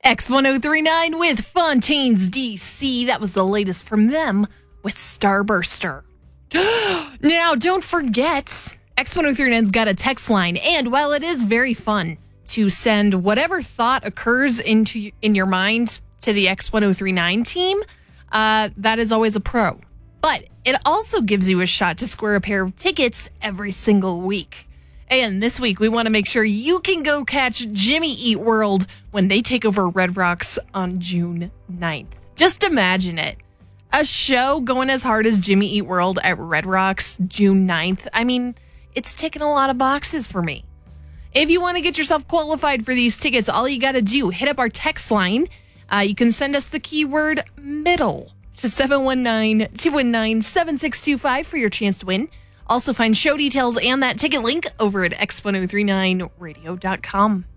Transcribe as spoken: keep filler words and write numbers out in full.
X ten thirty-nine with Fontaine's D C. That was the latest from them with Starburster. Now, don't forget, X ten thirty-nine's got a text line. And while it is very fun to send whatever thought occurs into in your mind to the X ten thirty-nine team, uh, that is always a pro. But it also gives you a shot to score a pair of tickets every single week. And this week, we want to make sure you can go catch Jimmy Eat World when they take over Red Rocks on June ninth. Just imagine it. A show going as hard as Jimmy Eat World at Red Rocks June ninth. I mean, it's ticking a lot of boxes for me. If you want to get yourself qualified for these tickets, all you got to do, hit up our text line. Uh, you can send us the keyword middle to seven one nine, two one nine, seven six two five for your chance to win. Also find show details and that ticket link over at X ten thirty-nine radio dot com.